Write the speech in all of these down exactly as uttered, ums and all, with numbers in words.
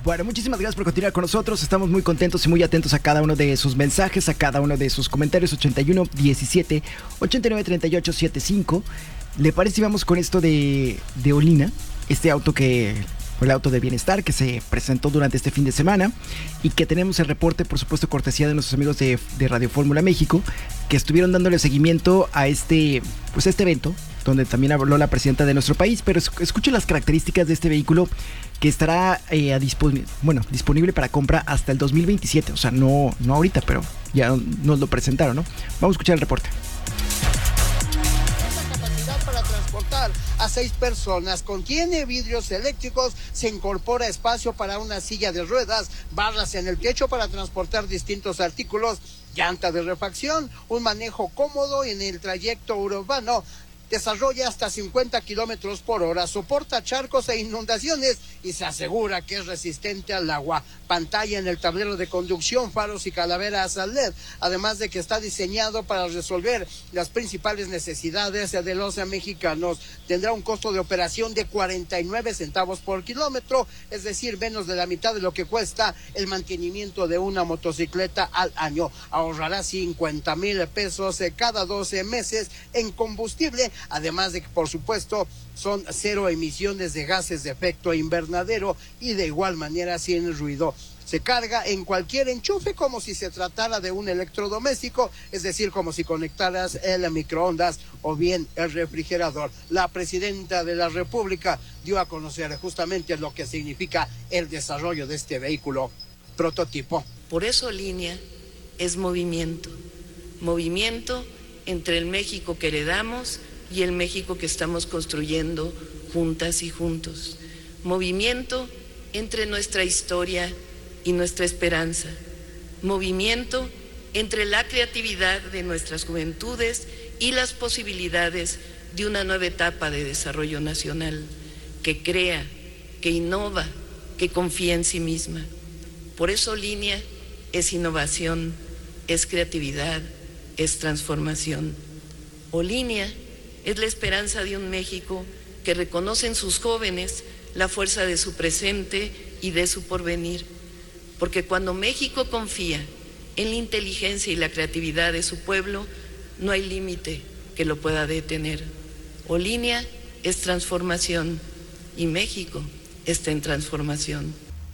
Bueno, muchísimas gracias por continuar con nosotros. Estamos muy contentos y muy atentos a cada uno de sus mensajes, a cada uno de sus comentarios. ochenta y uno diecisiete ochenta y nueve treinta y ocho setenta y cinco. ¿Le parece si vamos con esto de, de Olina? Este auto que... el auto de bienestar que se presentó durante este fin de semana y que tenemos el reporte, por supuesto, cortesía de nuestros amigos de, de Radio Fórmula México, que estuvieron dándole seguimiento a este, pues, este evento, donde también habló la presidenta de nuestro país. Pero escuchen las características de este vehículo, que estará eh, a dispon- bueno, disponible para compra hasta el dos mil veintisiete. O sea, no, no ahorita, pero ya nos lo presentaron, ¿no? Vamos a escuchar el reporte. A seis personas, contiene vidrios eléctricos, se incorpora espacio para una silla de ruedas, barras en el techo para transportar distintos artículos, llanta de refacción, un manejo cómodo en el trayecto urbano. Desarrolla hasta cincuenta kilómetros por hora, soporta charcos e inundaciones y se asegura que es resistente al agua. Pantalla en el tablero de conducción, faros y calaveras a L E D, además de que está diseñado para resolver las principales necesidades de los mexicanos. Tendrá un costo de operación de cuarenta y nueve centavos por kilómetro, es decir, menos de la mitad de lo que cuesta el mantenimiento de una motocicleta al año. Ahorrará cincuenta mil pesos cada doce meses en combustible, además de que, por supuesto, son cero emisiones de gases de efecto invernadero y de igual manera sin ruido. Se carga en cualquier enchufe como si se tratara de un electrodoméstico, es decir, como si conectaras el microondas o bien el refrigerador. La presidenta de la República dio a conocer justamente lo que significa el desarrollo de este vehículo prototipo. Por eso Línea es movimiento, movimiento entre el México que heredamos y el México que estamos construyendo juntas y juntos. Movimiento entre nuestra historia y nuestra esperanza. Movimiento entre la creatividad de nuestras juventudes y las posibilidades de una nueva etapa de desarrollo nacional, que crea, que innova, que confía en sí misma. Por eso Línea es innovación, es creatividad, es transformación. O Línea es la esperanza de un México que reconoce en sus jóvenes la fuerza de su presente y de su porvenir. Porque cuando México confía en la inteligencia y la creatividad de su pueblo, no hay límite que lo pueda detener. O Línea es transformación y México está en transformación.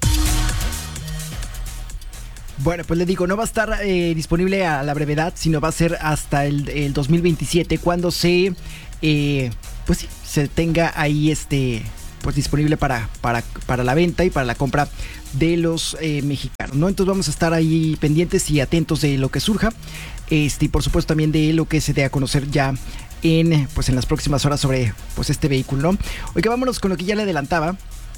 Bueno, pues le digo, no va a estar eh, disponible a la brevedad, sino va a ser hasta el, el dos mil veintisiete, cuando se, eh, pues sí, se tenga ahí este, pues disponible para, para, para la venta y para la compra de los eh, mexicanos, ¿no? Entonces vamos a estar ahí pendientes y atentos de lo que surja, este, y por supuesto también de lo que se dé a conocer ya en, pues en las próximas horas sobre, pues, este vehículo, ¿no? Oiga, vámonos con lo que ya le adelantaba.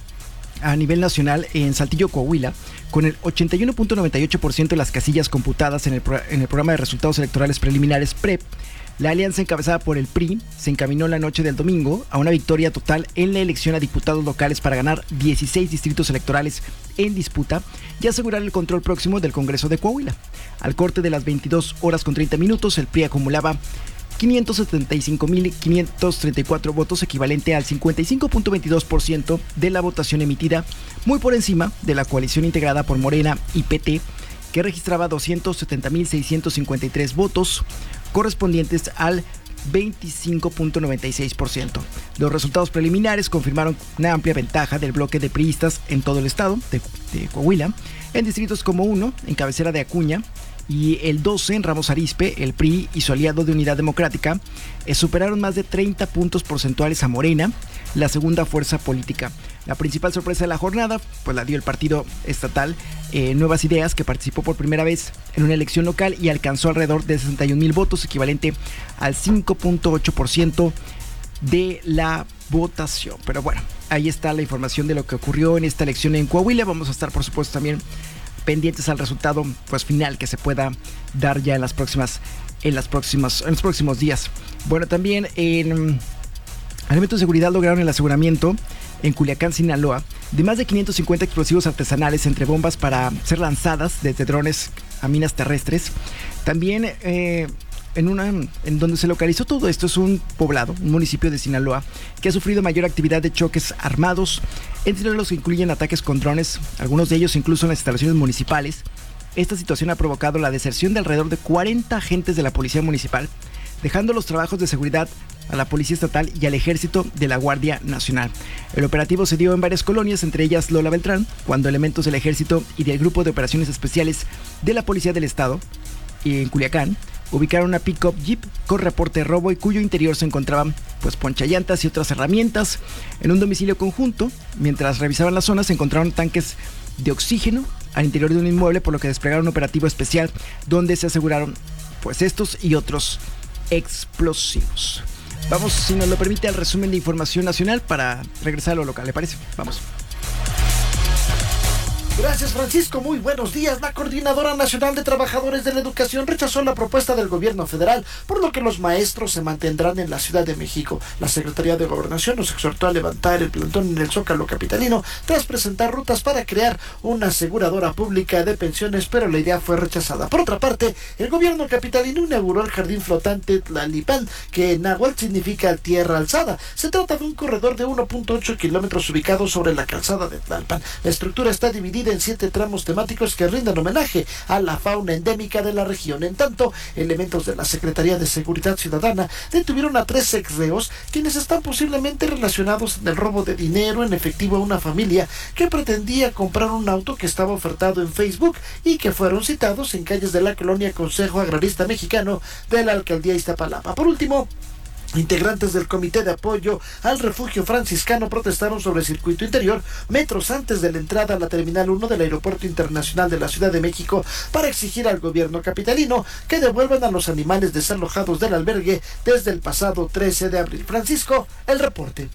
A nivel nacional, en Saltillo, Coahuila, con el ochenta y uno punto noventa y ocho por ciento de las casillas computadas en el, pro, en el programa de resultados electorales preliminares P R E P, la alianza encabezada por el P R I se encaminó la noche del domingo a una victoria total en la elección a diputados locales para ganar dieciséis distritos electorales en disputa y asegurar el control próximo del Congreso de Coahuila. Al corte de las veintidós horas con treinta minutos, el P R I acumulaba quinientos setenta y cinco mil quinientos treinta y cuatro votos, equivalente al cincuenta y cinco punto veintidós por ciento de la votación emitida, muy por encima de la coalición integrada por Morena y P T, que registraba doscientos setenta mil seiscientos cincuenta y tres votos, correspondientes al veinticinco punto noventa y seis por ciento. Los resultados preliminares confirmaron una amplia ventaja del bloque de priistas en todo el estado de, de Coahuila, en distritos como uno, en cabecera de Acuña, y el doce en Ramos Arizpe. El P R I y su aliado de Unidad Democrática eh, superaron más de treinta puntos porcentuales a Morena, la segunda fuerza política. La principal sorpresa de la jornada pues la dio el partido estatal eh, Nuevas Ideas, que participó por primera vez en una elección local y alcanzó alrededor de sesenta y un mil votos, equivalente al cinco punto ocho por ciento de la votación. Pero bueno, ahí está la información de lo que ocurrió en esta elección en Coahuila. Vamos a estar, por supuesto, también pendientes al resultado pues final que se pueda dar ya en las próximas en las próximas en los próximos días. Bueno, también en elementos de seguridad lograron el aseguramiento en Culiacán, Sinaloa, de más de quinientos cincuenta explosivos artesanales, entre bombas para ser lanzadas desde drones a minas terrestres. También eh, en una en donde se localizó todo esto es un poblado, un municipio de Sinaloa, que ha sufrido mayor actividad de choques armados, entre los que incluyen ataques con drones, algunos de ellos incluso en las instalaciones municipales. Esta situación ha provocado la deserción de alrededor de cuarenta agentes de la policía municipal, dejando los trabajos de seguridad a la Policía Estatal y al Ejército de la Guardia Nacional. El operativo se dio en varias colonias, entre ellas Lola Beltrán, cuando elementos del Ejército y del Grupo de Operaciones Especiales de la Policía del Estado, y en Culiacán, ubicaron una pick-up Jeep con reporte de robo y cuyo interior se encontraban pues ponchallantas y otras herramientas. En un domicilio conjunto, mientras revisaban la zona, se encontraron tanques de oxígeno al interior de un inmueble, por lo que desplegaron un operativo especial donde se aseguraron pues estos y otros explosivos. Vamos, si nos lo permite, al resumen de información nacional para regresar a lo local, ¿le parece? Vamos. Gracias, Francisco. Muy buenos días. La Coordinadora Nacional de Trabajadores de la Educación rechazó la propuesta del gobierno federal, por lo que los maestros se mantendrán en la Ciudad de México. La Secretaría de Gobernación nos exhortó a levantar el plantón en el Zócalo capitalino tras presentar rutas para crear una aseguradora pública de pensiones, pero la idea fue rechazada. Por otra parte, el gobierno capitalino inauguró el jardín flotante Tlalipán, que en náhuatl significa tierra alzada. Se trata de un corredor de uno punto ocho kilómetros ubicado sobre la calzada de Tlalpan. La estructura está dividida en siete tramos temáticos que rinden homenaje a la fauna endémica de la región. En tanto, elementos de la Secretaría de Seguridad Ciudadana detuvieron a tres exreos, quienes están posiblemente relacionados en el robo de dinero en efectivo a una familia que pretendía comprar un auto que estaba ofertado en Facebook y que fueron citados en calles de la colonia Consejo Agrarista Mexicano de la Alcaldía Iztapalapa. Por último, integrantes del Comité de Apoyo al Refugio Franciscano protestaron sobre el circuito interior metros antes de la entrada a la Terminal uno del Aeropuerto Internacional de la Ciudad de México para exigir al gobierno capitalino que devuelvan a los animales desalojados del albergue desde el pasado trece de abril. Francisco, el reporte.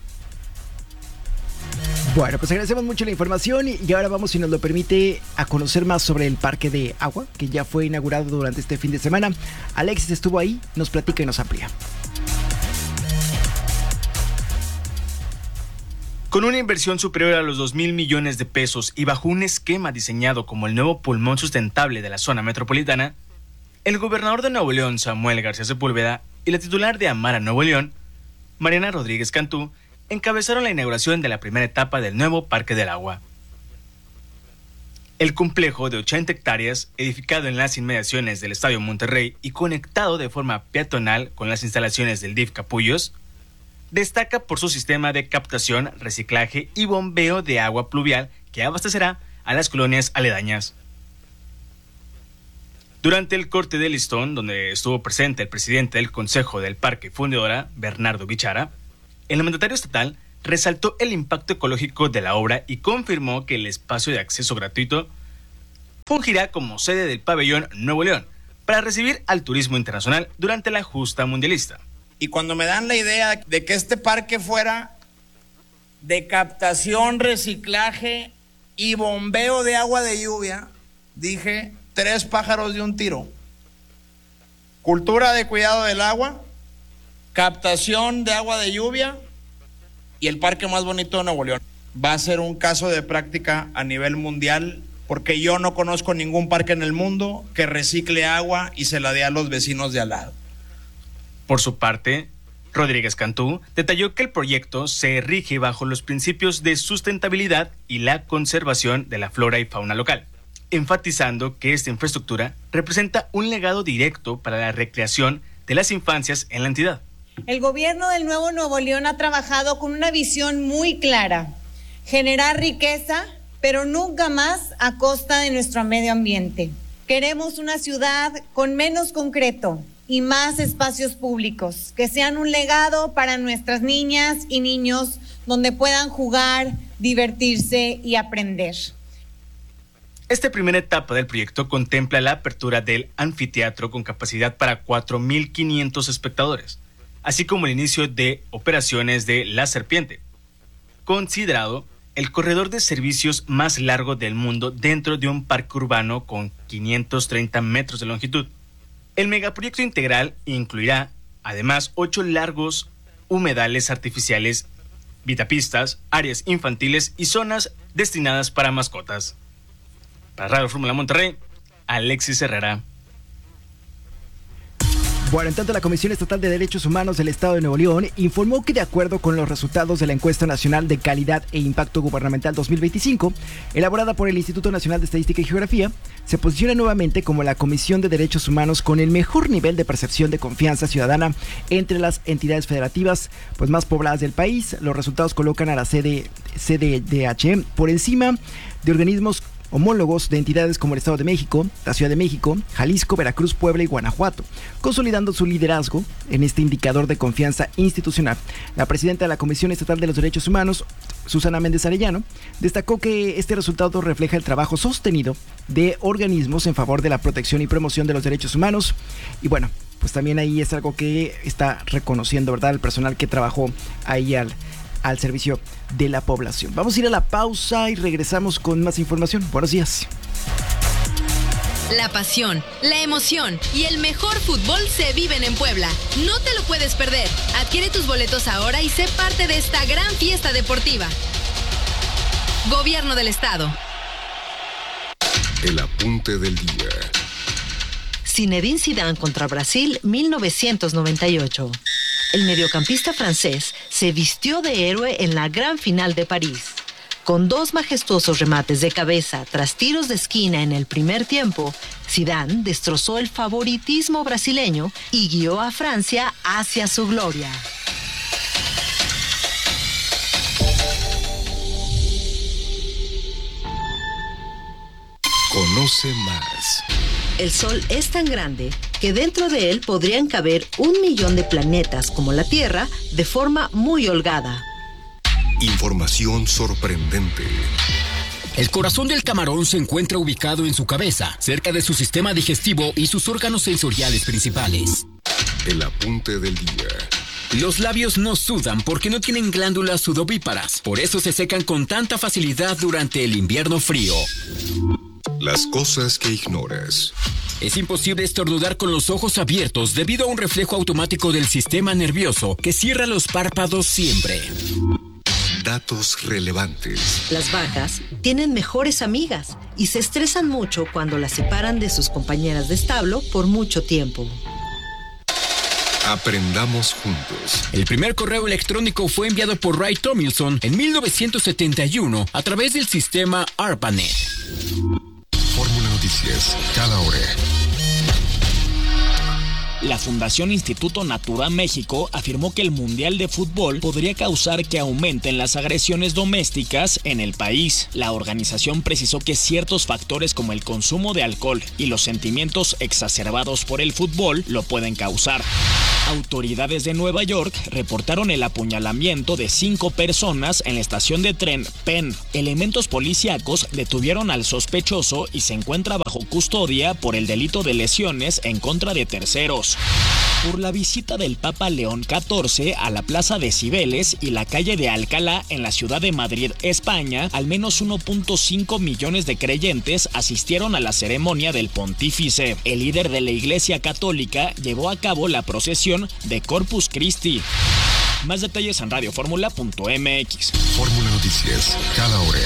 Bueno, pues agradecemos mucho la información y ahora vamos, si nos lo permite, a conocer más sobre el Parque de Agua, que ya fue inaugurado durante este fin de semana. Alexis estuvo ahí, nos platica y nos amplía. Con una inversión superior a los dos mil millones de pesos y bajo un esquema diseñado como el nuevo pulmón sustentable de la zona metropolitana, el gobernador de Nuevo León, Samuel García Sepúlveda, y la titular de Amara Nuevo León, Mariana Rodríguez Cantú, encabezaron la inauguración de la primera etapa del nuevo Parque del Agua. El complejo de ochenta hectáreas, edificado en las inmediaciones del Estadio Monterrey y conectado de forma peatonal con las instalaciones del D I F Capullos, destaca por su sistema de captación, reciclaje y bombeo de agua pluvial que abastecerá a las colonias aledañas. Durante el corte de listón, donde estuvo presente el presidente del Consejo del Parque Fundidora, Bernardo Bichara, el mandatario estatal resaltó el impacto ecológico de la obra y confirmó que el espacio de acceso gratuito fungirá como sede del pabellón Nuevo León para recibir al turismo internacional durante la justa mundialista. Y cuando me dan la idea de que este parque fuera de captación, reciclaje y bombeo de agua de lluvia, dije, tres pájaros de un tiro. Cultura de cuidado del agua, captación de agua de lluvia y el parque más bonito de Nuevo León. Va a ser un caso de práctica a nivel mundial, porque yo no conozco ningún parque en el mundo que recicle agua y se la dé a los vecinos de al lado. Por su parte, Rodríguez Cantú detalló que el proyecto se rige bajo los principios de sustentabilidad y la conservación de la flora y fauna local, enfatizando que esta infraestructura representa un legado directo para la recreación de las infancias en la entidad. El gobierno del Nuevo Nuevo León ha trabajado con una visión muy clara: generar riqueza, pero nunca más a costa de nuestro medio ambiente. Queremos una ciudad con menos concreto y más espacios públicos, que sean un legado para nuestras niñas y niños, donde puedan jugar, divertirse y aprender. Esta primera etapa del proyecto contempla la apertura del anfiteatro con capacidad para cuatro mil quinientos espectadores, así como el inicio de operaciones de La Serpiente, considerado el corredor de servicios más largo del mundo dentro de un parque urbano con quinientos treinta metros de longitud. El megaproyecto integral incluirá, además, ocho largos humedales artificiales, vitapistas, áreas infantiles y zonas destinadas para mascotas. Para Radio Fórmula Monterrey, Alexis Herrera. Bueno, en tanto, la Comisión Estatal de Derechos Humanos del Estado de Nuevo León informó que, de acuerdo con los resultados de la Encuesta Nacional de Calidad e Impacto Gubernamental dos mil veinticinco, elaborada por el Instituto Nacional de Estadística y Geografía, se posiciona nuevamente como la Comisión de Derechos Humanos con el mejor nivel de percepción de confianza ciudadana entre las entidades federativas pues, más pobladas del país. Los resultados colocan a la C D D H por encima de organismos homólogos de entidades como el Estado de México, la Ciudad de México, Jalisco, Veracruz, Puebla y Guanajuato, consolidando su liderazgo en este indicador de confianza institucional. La presidenta de la Comisión Estatal de los Derechos Humanos, Susana Méndez Arellano, destacó que este resultado refleja el trabajo sostenido de organismos en favor de la protección y promoción de los derechos humanos. Y bueno, pues también ahí es algo que está reconociendo, ¿verdad?, el personal que trabajó ahí al al servicio de la población. Vamos a ir a la pausa y regresamos con más información. Buenos días. La pasión, la emoción y el mejor fútbol se viven en Puebla. No te lo puedes perder. Adquiere tus boletos ahora y sé parte de esta gran fiesta deportiva. Gobierno del Estado. El apunte del día. Zinedine Zidane contra Brasil, mil novecientos noventa y ocho. El mediocampista francés se vistió de héroe en la gran final de París. Con dos majestuosos remates de cabeza tras tiros de esquina en el primer tiempo, Zidane destrozó el favoritismo brasileño y guió a Francia hacia su gloria. Conoce más. El Sol es tan grande que dentro de él podrían caber un millón de planetas como la Tierra de forma muy holgada. Información sorprendente. El corazón del camarón se encuentra ubicado en su cabeza, cerca de su sistema digestivo y sus órganos sensoriales principales. El apunte del día. Los labios no sudan porque no tienen glándulas sudovíparas, por eso se secan con tanta facilidad durante el invierno frío. Las cosas que ignoras. Es imposible estornudar con los ojos abiertos debido a un reflejo automático del sistema nervioso que cierra los párpados siempre. Datos relevantes. Las vacas tienen mejores amigas y se estresan mucho cuando las separan de sus compañeras de establo por mucho tiempo. Aprendamos juntos. El primer correo electrónico fue enviado por Ray Tomlinson en mil novecientos setenta y uno a través del sistema ARPANET. Fórmula Noticias, cada hora. La Fundación Instituto Natura México afirmó que el Mundial de Fútbol podría causar que aumenten las agresiones domésticas en el país. La organización precisó que ciertos factores como el consumo de alcohol y los sentimientos exacerbados por el fútbol lo pueden causar. Autoridades de Nueva York reportaron el apuñalamiento de cinco personas en la estación de tren Penn. Elementos policíacos detuvieron al sospechoso y se encuentra bajo custodia por el delito de lesiones en contra de terceros. Por la visita del Papa León catorce a la Plaza de Cibeles y la calle de Alcalá en la ciudad de Madrid, España, al menos uno punto cinco millones de creyentes asistieron a la ceremonia del pontífice. El líder de la Iglesia Católica llevó a cabo la procesión de Corpus Christi. Más detalles en radio fórmula punto m x. Fórmula Noticias, cada hora.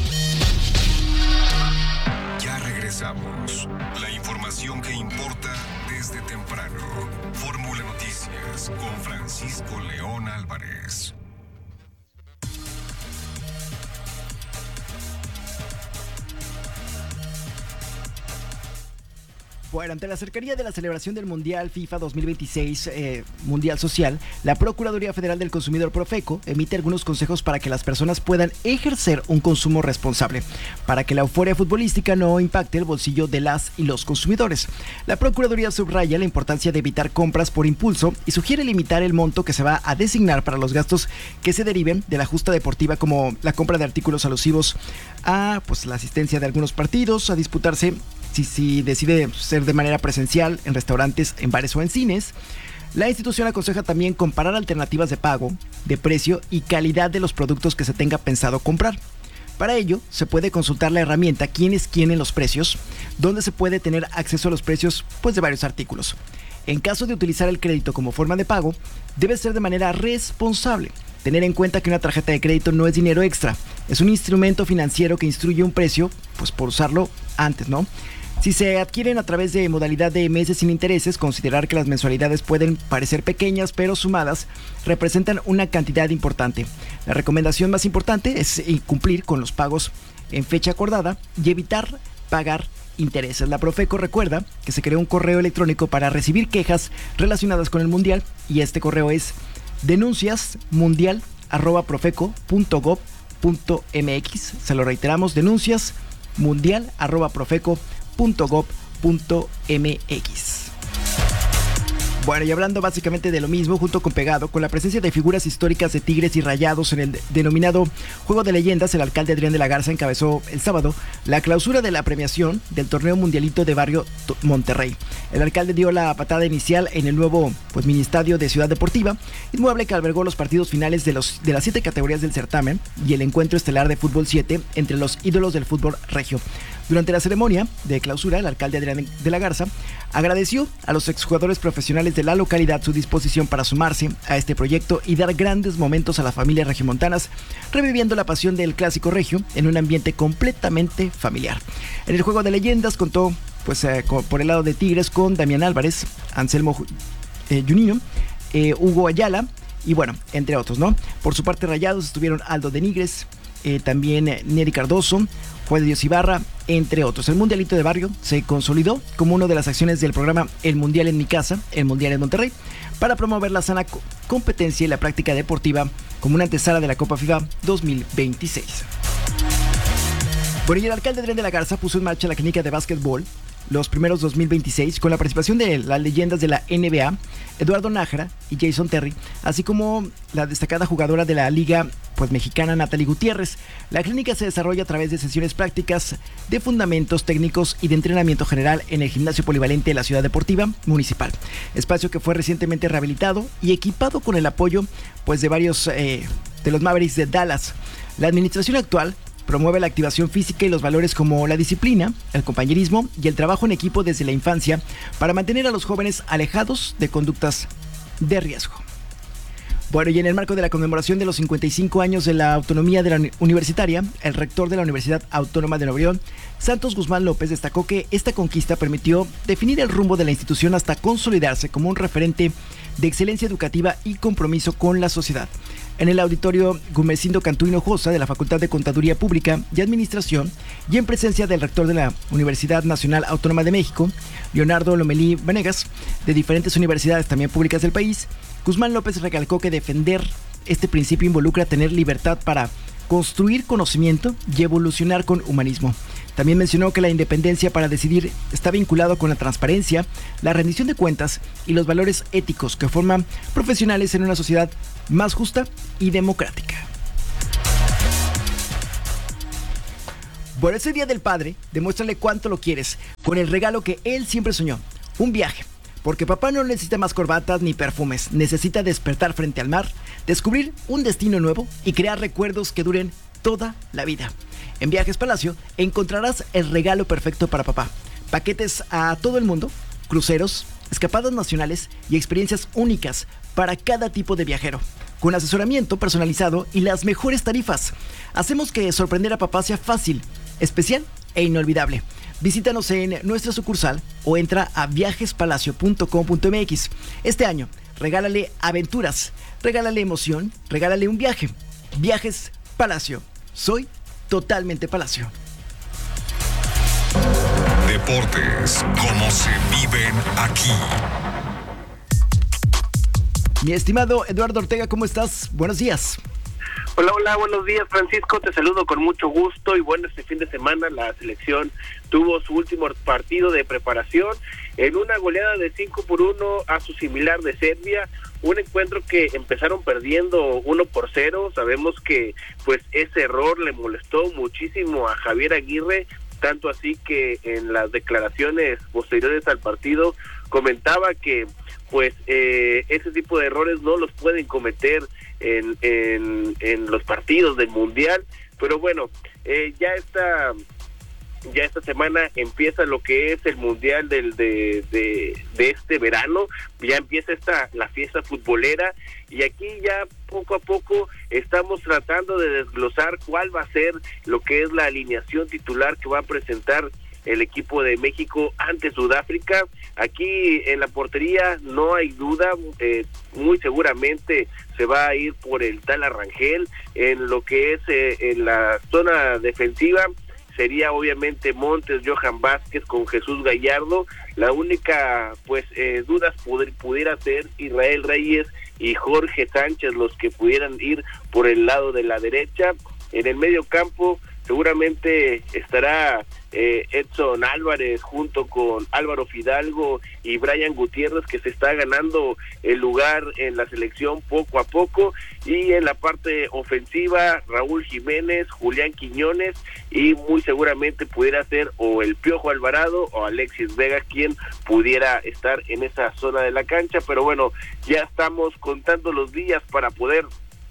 Ya regresamos. La información que importa desde temprano. Fórmula Noticias con Francisco León Álvarez. Bueno, ante la cercanía de la celebración del Mundial FIFA dos mil veintiséis, eh, Mundial Social, la Procuraduría Federal del Consumidor, Profeco, emite algunos consejos para que las personas puedan ejercer un consumo responsable, para que la euforia futbolística no impacte el bolsillo de las y los consumidores. La Procuraduría subraya la importancia de evitar compras por impulso y sugiere limitar el monto que se va a designar para los gastos que se deriven de la justa deportiva, como la compra de artículos alusivos a pues, la asistencia de algunos partidos, a disputarse Si, si decide ser de manera presencial en restaurantes, en bares o en cines. La institución aconseja también comparar alternativas de pago, de precio y calidad de los productos que se tenga pensado comprar. Para ello, se puede consultar la herramienta Quién es quién en los precios, donde se puede tener acceso a los precios pues, de varios artículos. En caso de utilizar el crédito como forma de pago, debe ser de manera responsable. Tener en cuenta que una tarjeta de crédito no es dinero extra, es un instrumento financiero que instruye un precio, pues por usarlo antes, ¿no? Si se adquieren a través de modalidad de meses sin intereses, considerar que las mensualidades pueden parecer pequeñas, pero sumadas representan una cantidad importante. La recomendación más importante es cumplir con los pagos en fecha acordada y evitar pagar intereses. La Profeco recuerda que se creó un correo electrónico para recibir quejas relacionadas con el Mundial y este correo es denuncias mundial arroba profeco punto gob punto mx. Se lo reiteramos, denuncias mundial arroba profeco punto gob punto mx. Bueno, y hablando básicamente de lo mismo, junto con Pegado, con la presencia de figuras históricas de Tigres y Rayados en el denominado Juego de Leyendas, el alcalde Adrián de la Garza encabezó el sábado la clausura de la premiación del Torneo Mundialito de Barrio Monterrey. El alcalde dio la patada inicial en el nuevo pues, mini estadio de Ciudad Deportiva, inmueble que albergó los partidos finales de, los, de las siete categorías del certamen y el encuentro estelar de fútbol siete entre los ídolos del fútbol regio. Durante la ceremonia de clausura, el alcalde Adrián de la Garza agradeció a los exjugadores profesionales de la localidad su disposición para sumarse a este proyecto y dar grandes momentos a las familias regiomontanas, reviviendo la pasión del clásico regio en un ambiente completamente familiar. En el Juego de Leyendas contó pues, eh, con, por el lado de Tigres con Damián Álvarez, Anselmo eh, Juninho, eh, Hugo Ayala y bueno, entre otros, ¿no? Por su parte, Rayados estuvieron Aldo de Nigres, eh, también eh, Neri Cardoso, Juan de Dios Ibarra, entre otros. El Mundialito de Barrio se consolidó como una de las acciones del programa El Mundial en mi casa, El Mundial en Monterrey, para promover la sana co- competencia y la práctica deportiva como una antesala de la Copa FIFA dos mil veintiséis. Bueno, y el alcalde Adrián de la Garza puso en marcha la clínica de básquetbol los primeros dos mil veintiséis con la participación de las leyendas de la N B A, Eduardo Nájera y Jason Terry, así como la destacada jugadora de la liga pues, mexicana Natalie Gutiérrez. La clínica se desarrolla a través de sesiones prácticas de fundamentos técnicos y de entrenamiento general en el gimnasio polivalente de la Ciudad Deportiva Municipal, espacio que fue recientemente rehabilitado y equipado con el apoyo pues, de varios eh, de los Mavericks de Dallas. La administración actual promueve la activación física y los valores como la disciplina, el compañerismo y el trabajo en equipo desde la infancia para mantener a los jóvenes alejados de conductas de riesgo. Bueno, y en el marco de la conmemoración de los cincuenta y cinco años de la autonomía de la universitaria, el rector de la Universidad Autónoma de Nuevo León, Santos Guzmán López, destacó que esta conquista permitió definir el rumbo de la institución hasta consolidarse como un referente de excelencia educativa y compromiso con la sociedad. En el auditorio Gumersindo Cantú Hinojosa de la Facultad de Contaduría Pública y Administración y en presencia del rector de la Universidad Nacional Autónoma de México, Leonardo Lomelí Vanegas, de diferentes universidades también públicas del país, Guzmán López recalcó que defender este principio involucra tener libertad para construir conocimiento y evolucionar con humanismo. También mencionó que la independencia para decidir está vinculado con la transparencia, la rendición de cuentas y los valores éticos que forman profesionales en una sociedad más justa y democrática. Por ese Día del Padre, demuéstrale cuánto lo quieres con el regalo que él siempre soñó, un viaje. Porque papá no necesita más corbatas ni perfumes, necesita despertar frente al mar, descubrir un destino nuevo y crear recuerdos que duren toda la vida. En Viajes Palacio encontrarás el regalo perfecto para papá. Paquetes a todo el mundo, cruceros, escapadas nacionales y experiencias únicas para cada tipo de viajero, con asesoramiento personalizado y las mejores tarifas. Hacemos que sorprender a papá sea fácil, especial e inolvidable. Visítanos en nuestra sucursal o entra a viajes palacio punto com punto m x. Este año, regálale aventuras, regálale emoción, regálale un viaje. Viajes Palacio. Soy totalmente Palacio. Deportes, como se viven aquí. Mi estimado Eduardo Ortega, ¿cómo estás? Buenos días. Hola, hola, buenos días, Francisco, te saludo con mucho gusto y bueno, este fin de semana la selección tuvo su último partido de preparación en una goleada de cinco por uno a su similar de Serbia, un encuentro que empezaron perdiendo uno por cero, sabemos que pues ese error le molestó muchísimo a Javier Aguirre, tanto así que en las declaraciones posteriores al partido comentaba que pues eh, ese tipo de errores no los pueden cometer en, en, en los partidos del Mundial, pero bueno, eh, ya esta ya esta semana empieza lo que es el Mundial del de, de, de este verano, ya empieza esta la fiesta futbolera y aquí ya poco a poco estamos tratando de desglosar cuál va a ser lo que es la alineación titular que va a presentar el equipo de México ante Sudáfrica. Aquí en la portería no hay duda, eh, muy seguramente se va a ir por el Tala Rangel. En lo que es eh, en la zona defensiva sería obviamente Montes, Johan Vázquez con Jesús Gallardo. La única pues eh, dudas puder, pudiera ser Israel Reyes y Jorge Sánchez los que pudieran ir por el lado de la derecha. En el medio campo seguramente estará eh, Edson Álvarez junto con Álvaro Fidalgo y Brian Gutiérrez, que se está ganando el lugar en la selección poco a poco. Y en la parte ofensiva, Raúl Jiménez, Julián Quiñones, y muy seguramente pudiera ser o el Piojo Alvarado o Alexis Vega quien pudiera estar en esa zona de la cancha. Pero bueno, ya estamos contando los días para poder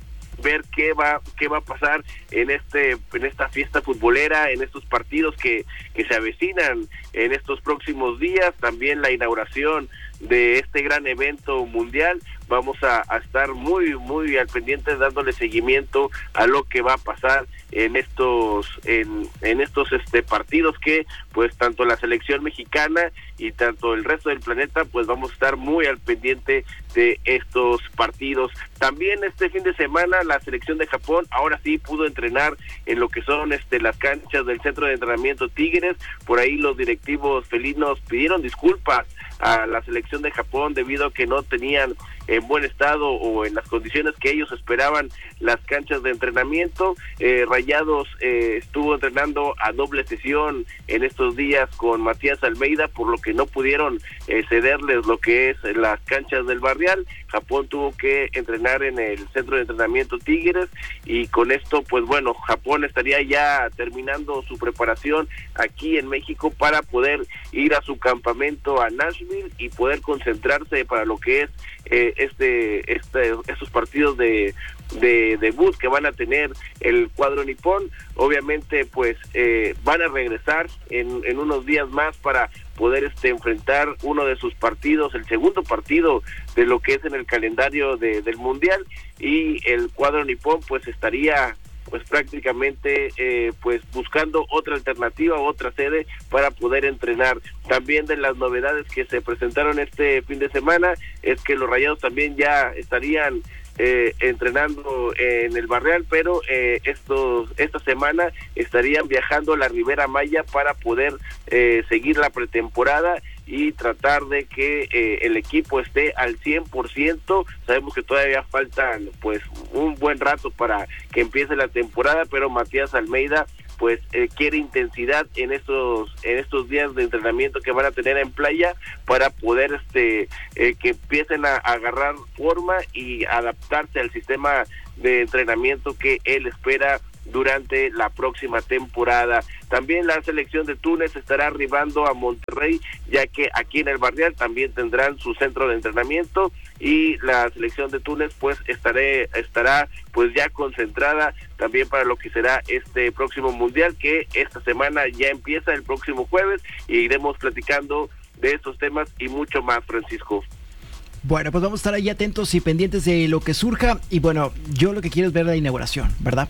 ver qué va qué va a pasar en este en esta fiesta futbolera, en estos partidos que que se avecinan en estos próximos días. También la inauguración de este gran evento mundial. Vamos a, a estar muy muy al pendiente, dándole seguimiento a lo que va a pasar en estos en, en estos este partidos que pues tanto la selección mexicana y tanto el resto del planeta pues vamos a estar muy al pendiente de estos partidos. También este fin de semana la selección de Japón ahora sí pudo entrenar en lo que son este las canchas del centro de entrenamiento Tigres. Por ahí los directivos felinos pidieron disculpas a la selección de Japón debido a que no tenían en buen estado o en las condiciones que ellos esperaban las canchas de entrenamiento. eh, Rayados eh, estuvo entrenando a doble sesión en estos días con Matías Almeida, por lo que no pudieron eh, cederles lo que es las canchas del Barrial. Japón tuvo que entrenar en el centro de entrenamiento Tigres, y con esto pues bueno, Japón estaría ya terminando su preparación aquí en México para poder ir a su campamento a Nashville y poder concentrarse para lo que es eh, este, este estos partidos de de debut que van a tener el cuadro nipón. Obviamente pues eh, van a regresar en, en unos días más para poder este enfrentar uno de sus partidos, el segundo partido de lo que es en el calendario de, del mundial, y el cuadro nipón pues estaría pues prácticamente eh, pues buscando otra alternativa, otra sede para poder entrenar. También de las novedades que se presentaron este fin de semana es que los Rayados también ya estarían Eh, entrenando en el Barrial, pero eh, estos esta semana estarían viajando a la Ribera Maya para poder eh, seguir la pretemporada y tratar de que eh, el equipo esté al cien por ciento. Sabemos que todavía faltan pues un buen rato para que empiece la temporada, pero Matías Almeida pues eh, quiere intensidad en estos en estos días de entrenamiento que van a tener en playa para poder este eh, que empiecen a, a agarrar forma y adaptarse al sistema de entrenamiento que él espera durante la próxima temporada. También la selección de Túnez estará arribando a Monterrey, ya que aquí en el Barrial también tendrán su centro de entrenamiento, y la selección de Túnez pues estaré, estará pues ya concentrada también para lo que será este próximo mundial, que esta semana ya empieza el próximo jueves, y iremos platicando de estos temas y mucho más, Francisco. Bueno, pues vamos a estar ahí atentos y pendientes de lo que surja. Y bueno, yo lo que quiero es ver la inauguración, ¿verdad?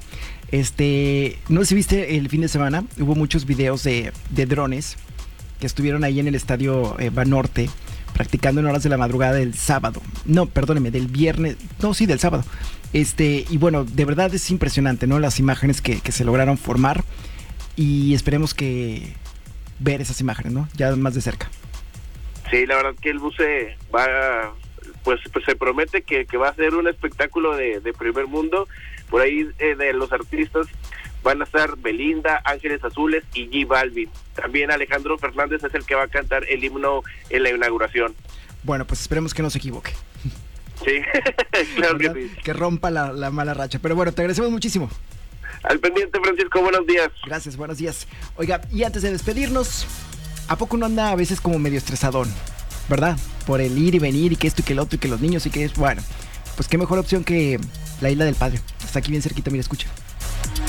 Este, no sé si viste el fin de semana, hubo muchos videos de, de drones que estuvieron ahí en el estadio eh, Banorte, practicando en horas de la madrugada del sábado. No, perdóneme, del viernes, no, sí, del sábado. Este, y bueno, de verdad es impresionante, ¿no? Las imágenes que, que se lograron formar, y esperemos que ver esas imágenes, ¿no? Ya más de cerca. Sí, la verdad que el buce va, pues, pues se promete que, que va a ser un espectáculo de, de primer mundo. Por ahí eh, de los artistas van a estar Belinda, Ángeles Azules y J Balvin. También Alejandro Fernández es el que va a cantar el himno en la inauguración. Bueno, pues esperemos que no se equivoque. Sí, claro que sí. Que rompa la, la mala racha. Pero bueno, te agradecemos muchísimo. Al pendiente, Francisco, buenos días. Gracias, buenos días. Oiga, y antes de despedirnos, ¿a poco no anda a veces como medio estresadón, verdad? Por el ir y venir y que esto y que el otro y que los niños y que es... Bueno, pues qué mejor opción que la Isla del Padre. Está aquí bien cerquita, mira, escucha.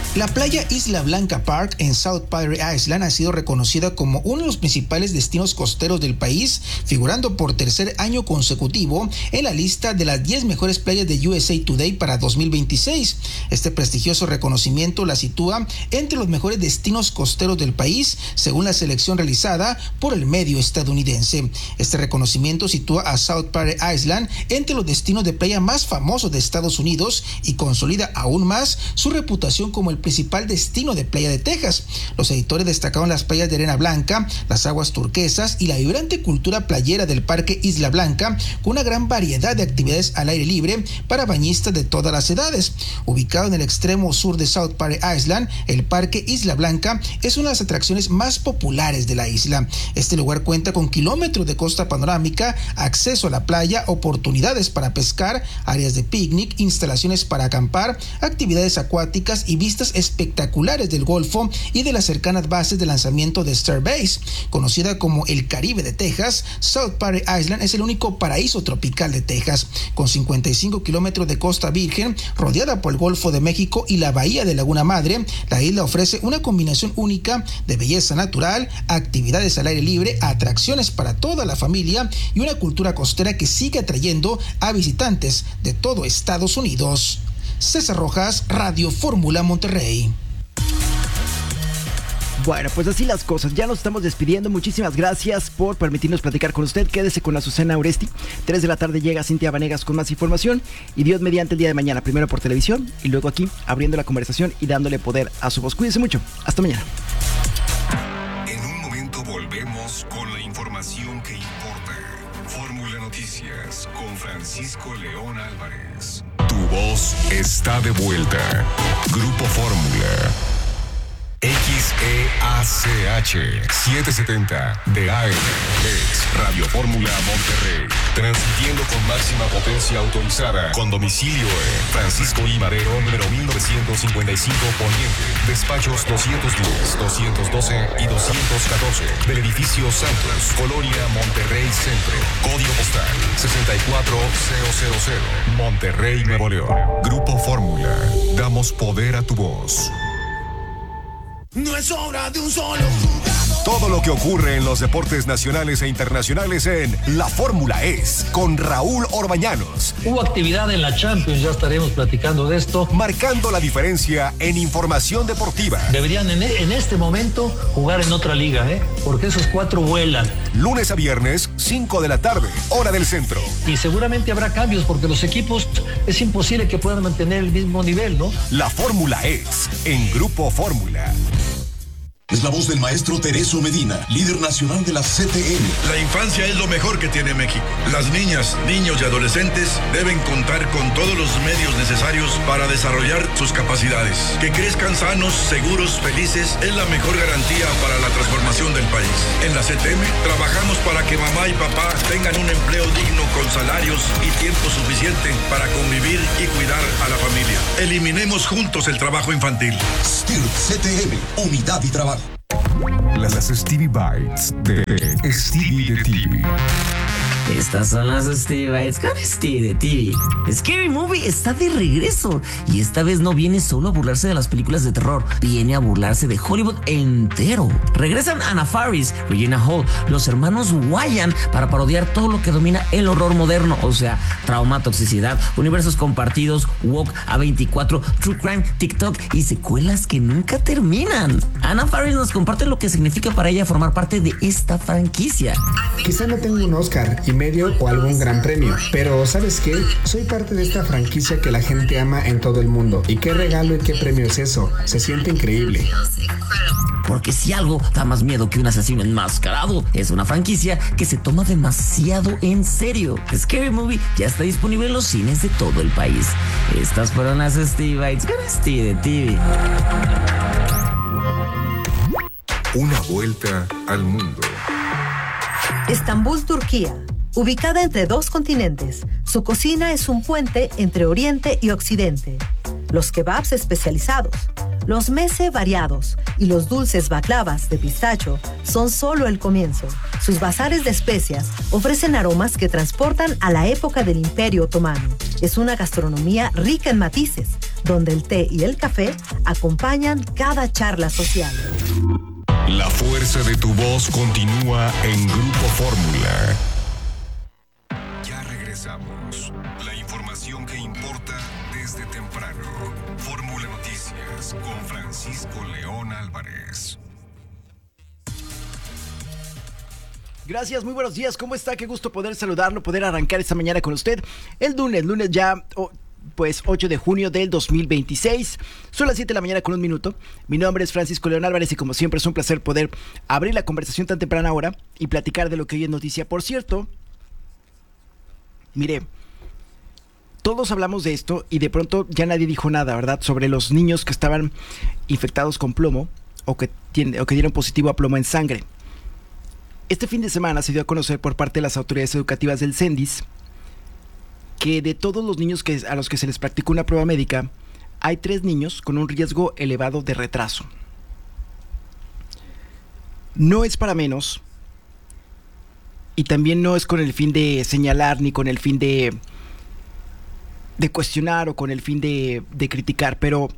La playa Isla Blanca Park en South Padre Island ha sido reconocida como uno de los principales destinos costeros del país, figurando por tercer año consecutivo en la lista de las diez mejores playas de U S A Today para dos mil veintiséis. Este prestigioso reconocimiento la sitúa entre los mejores destinos costeros del país, según la selección realizada por el medio estadounidense. Este reconocimiento sitúa a South Padre Island entre los destinos de playa más famosos de Estados Unidos y consolida aún más su reputación como el principal destino de playa de Texas. Los editores destacaron las playas de arena blanca, las aguas turquesas y la vibrante cultura playera del Parque Isla Blanca, con una gran variedad de actividades al aire libre para bañistas de todas las edades. Ubicado en el extremo sur de South Padre Island, el Parque Isla Blanca es una de las atracciones más populares de la isla. Este lugar cuenta con kilómetros de costa panorámica, acceso a la playa, oportunidades para pescar, áreas de picnic, instalaciones para acampar, actividades acuáticas y vistas espectaculares del Golfo y de las cercanas bases de lanzamiento de Starbase. Conocida como el Caribe de Texas, South Padre Island es el único paraíso tropical de Texas. Con cincuenta y cinco kilómetros de costa virgen, rodeada por el Golfo de México y la bahía de Laguna Madre, la isla ofrece una combinación única de belleza natural, actividades al aire libre, atracciones para toda la familia y una cultura costera que sigue atrayendo a visitantes de todo Estados Unidos. César Rojas, Radio Fórmula Monterrey. Bueno, pues así las cosas, ya nos estamos despidiendo. Muchísimas gracias por permitirnos platicar con usted. Quédese con Azucena Oresti. tres de la tarde llega Cintia Vanegas con más información. Y Dios mediante el día de mañana, primero por televisión y luego aquí abriendo la conversación y dándole poder a su voz. Cuídense mucho, hasta mañana. En un momento volvemos con la información que importa. Fórmula Noticias con Francisco León Álvarez. Tu voz está de vuelta. Grupo Fórmula. X E A C H setecientos setenta de A M es Radio Fórmula Monterrey, transmitiendo con máxima potencia autorizada, con domicilio en Francisco I. Madero, número mil novecientos cincuenta y cinco Poniente, despachos doscientos diez, doscientos doce y doscientos catorce, del edificio Santos, Colonia Monterrey Centro, código postal sesenta y cuatro mil, Monterrey, Nuevo León. Grupo Fórmula, damos poder a tu voz. No es obra de un solo jugador. Todo lo que ocurre en los deportes nacionales e internacionales en La Fórmula Es, con Raúl Orbañanos. Hubo actividad en la Champions, ya estaremos platicando de esto. Marcando la diferencia en información deportiva. Deberían en, en este momento jugar en otra liga, ¿eh? Porque esos cuatro vuelan. Lunes a viernes, cinco de la tarde, hora del centro. Y seguramente habrá cambios porque los equipos es imposible que puedan mantener el mismo nivel, ¿no? La Fórmula Es, en Grupo Fórmula. Es la voz del maestro Tereso Medina, líder nacional de la C T M. La infancia es lo mejor que tiene México. Las niñas, niños y adolescentes deben contar con todos los medios necesarios para desarrollar sus capacidades. Que crezcan sanos, seguros, felices es la mejor garantía para la transformación del país. En la C T M trabajamos para que mamá y papá tengan un empleo digno con salarios y tiempo suficiente para convivir y cuidar a la familia. Eliminemos juntos el trabajo infantil. S T I R C T M, unidad y trabajo. Las Stevie Bites de Stevie de T V. Estas son las Stevie Bites con Stevie de T V. Scary Movie está de regreso y esta vez no viene solo a burlarse de las películas de terror, viene a burlarse de Hollywood entero. Regresan Anna Faris, Regina Hall, los hermanos Wyan para parodiar todo lo que domina el horror moderno, o sea, trauma, toxicidad, universos compartidos, woke, A veinticuatro, true crime, TikTok y secuelas que nunca terminan. Anna Faris nos comparte lo que significa para ella formar parte de esta franquicia. Quizá no tengo un Oscar y medio o algún gran premio, pero ¿sabes qué? Soy parte de esta franquicia que la gente ama en todo el mundo. Y qué regalo y qué premio es eso. Se siente increíble. Porque si algo da más miedo que un asesino enmascarado, es una franquicia que se toma demasiado en serio. Scary Movie ya está disponible en los cines de todo el país. Estas fueron las Stevie Bites con Stevie de T V. Una vuelta al mundo. Estambul, Turquía. Ubicada entre dos continentes, su cocina es un puente entre Oriente y Occidente. Los kebabs especializados, los meze variados y los dulces baklavas de pistacho son solo el comienzo. Sus bazares de especias ofrecen aromas que transportan a la época del Imperio Otomano. Es una gastronomía rica en matices, donde el té y el café acompañan cada charla social. La fuerza de tu voz continúa en Grupo Fórmula. Ya regresamos. La información que importa desde temprano. Fórmula Noticias con Francisco León Álvarez. Gracias, muy buenos días. ¿Cómo está? Qué gusto poder saludarlo, poder arrancar esta mañana con usted. El lunes, lunes ya... Oh, pues ocho de junio del dos mil veintiséis. Son las siete de la mañana con un minuto. Mi nombre es Francisco León Álvarez y como siempre es un placer poder abrir la conversación tan temprana ahora y platicar de lo que hoy es noticia. Por cierto, mire, todos hablamos de esto y de pronto ya nadie dijo nada, ¿verdad? Sobre los niños que estaban infectados con plomo o que, tiene, o que dieron positivo a plomo en sangre. Este fin de semana se dio a conocer por parte de las autoridades educativas del CENDIS que de todos los niños que, a los que se les practicó una prueba médica, hay tres niños con un riesgo elevado de retraso. No es para menos, y también no es con el fin de señalar, ni con el fin de, de cuestionar o con el fin de, de criticar, pero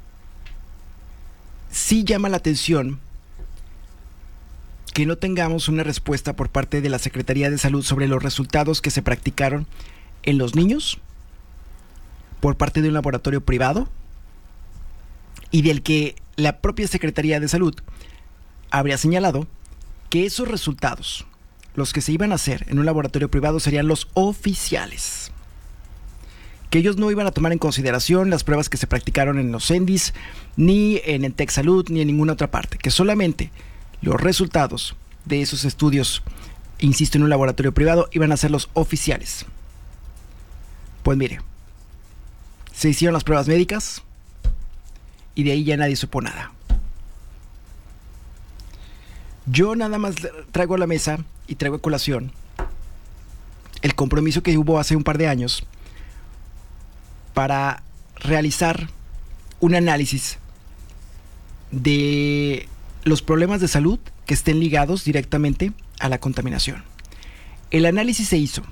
sí llama la atención que no tengamos una respuesta por parte de la Secretaría de Salud sobre los resultados que se practicaron en los niños por parte de un laboratorio privado y del que la propia Secretaría de Salud habría señalado que esos resultados, los que se iban a hacer en un laboratorio privado, serían los oficiales, que ellos no iban a tomar en consideración las pruebas que se practicaron en los CENDIS, ni en el TecSalud, ni en ninguna otra parte, que solamente los resultados de esos estudios, insisto, en un laboratorio privado, iban a ser los oficiales. Pues mire, se hicieron las pruebas médicas y de ahí ya nadie supo nada. Yo nada más traigo a la mesa y traigo a colación el compromiso que hubo hace un par de años para realizar un análisis de los problemas de salud que estén ligados directamente a la contaminación. El análisis se hizo.